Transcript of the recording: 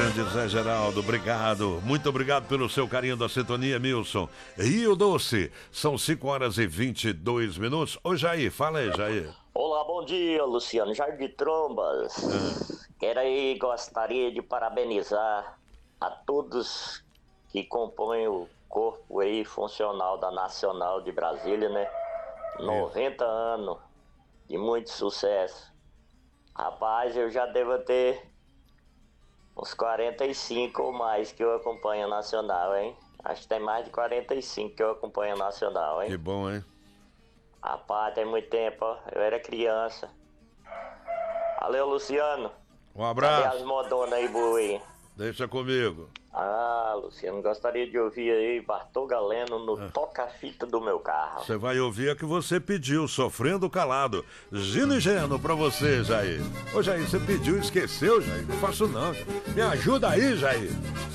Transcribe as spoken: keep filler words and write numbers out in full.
grande Zé Geraldo, obrigado. Muito obrigado pelo seu carinho da sintonia, Milson. Rio Doce, são cinco horas e vinte e dois minutos. Ô Jair, fala aí, Jair. Olá, bom dia, Luciano. Jair de Trombas. Ah. Quero aí, gostaria de parabenizar a todos que compõem o corpo aí funcional da Nacional de Brasília, né? noventa anos de muito sucesso. Rapaz, eu já devo ter uns quarenta e cinco ou mais que eu acompanho a Nacional, hein? Acho que tem mais de quarenta e cinco que eu acompanho a Nacional, hein? Que bom, hein? Rapaz, tem muito tempo, ó. Eu era criança. Valeu, Luciano. Um abraço. Cadê as modonas aí, boi? Deixa comigo. Ah, Luciano, gostaria de ouvir aí Bartol Galeno no ah. toca-fita do meu carro. Você vai ouvir a que você pediu, Sofrendo Calado. Gino e Geno pra você, Jair. Ô, Jair, você pediu e esqueceu, Jair? Não faço não. Me ajuda aí, Jair.